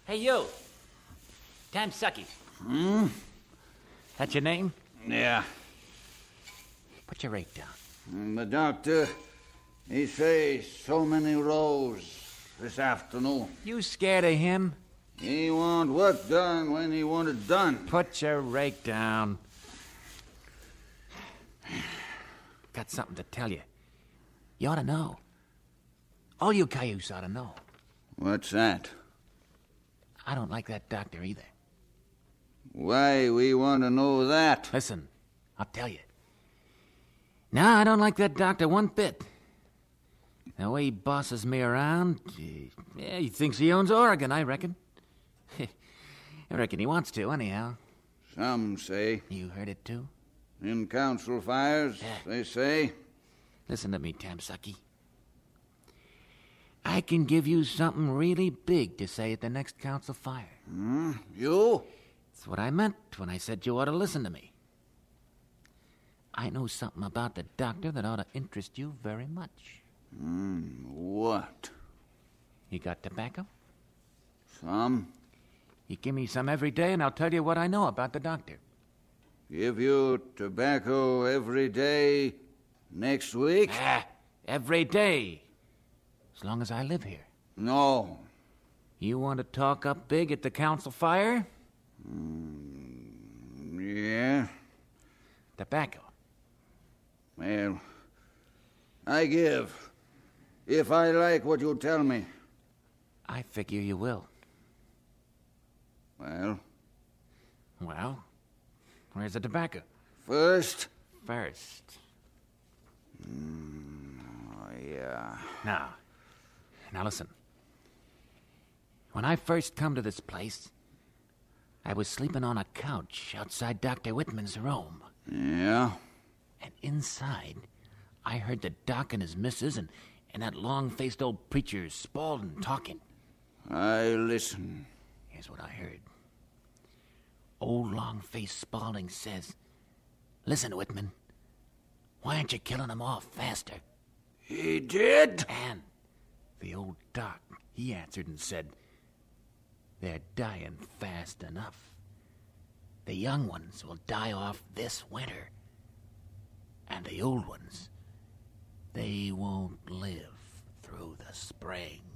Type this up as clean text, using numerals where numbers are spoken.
Hey, you. Tamsucky. That your name? Yeah. Put your rate down. The doctor, he says so many rows this afternoon. You scared of him? He want work done when he want it done. Put your rake down. Got something to tell you. You ought to know. All you cayuse ought to know. What's that? I don't like that doctor either. Why we want to know that? Listen, I'll tell you. No, I don't like that doctor one bit. The way he bosses me around, he thinks he owns Oregon, I reckon. I reckon he wants to, anyhow. Some say. You heard it, too? In council fires, they say. Listen to me, Tamsucky. I can give you something really big to say at the next council fire. You? That's what I meant when I said you ought to listen to me. I know something about the doctor that ought to interest you very much. What? You got tobacco? Some? You give me some every day and I'll tell you what I know about the doctor. Give you tobacco every day next week? Every day. As long as I live here. No. You want to talk up big at the council fire? Yeah. Tobacco. Well, I give. If I like what you tell me. I figure you will. Well? Well, where's the tobacco? First? First. Yeah. Now listen. When I first come to this place, I was sleeping on a couch outside Dr. Whitman's room. Yeah? And inside, I heard the doc and his missus and that long-faced old preacher Spaulding talking. I listen. Here's what I heard. Old long-faced Spaulding says, "Listen, Whitman, why aren't you killing them off faster?" He did? And the old doc, he answered and said, "They're dying fast enough. The young ones will die off this winter. And the old ones, they won't live through the spring."